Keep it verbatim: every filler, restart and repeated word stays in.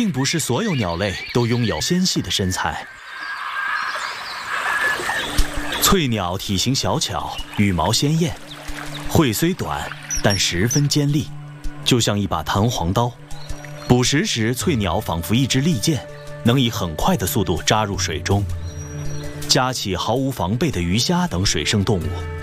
并不是所有鸟类都拥有纤细的身材。翠鸟体型小巧，羽毛鲜艳，喙虽短，但十分尖利，就像一把弹簧刀。捕食时，翠鸟仿佛一支利箭，能以很快的速度扎入水中，夹起毫无防备的鱼虾等水生动物。